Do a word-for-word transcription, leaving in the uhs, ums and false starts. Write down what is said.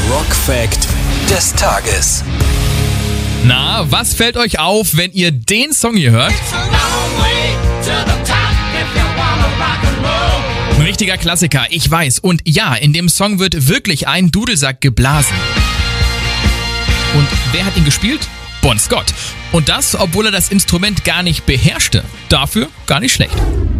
Rock Fact des Tages. Na, was fällt euch auf, wenn ihr den Song hier hört? Ein richtiger Klassiker, ich weiß. Und ja, in dem Song wird wirklich ein Dudelsack geblasen. Und wer hat ihn gespielt? Bon Scott. Und das, obwohl er das Instrument gar nicht beherrschte. Dafür gar nicht schlecht.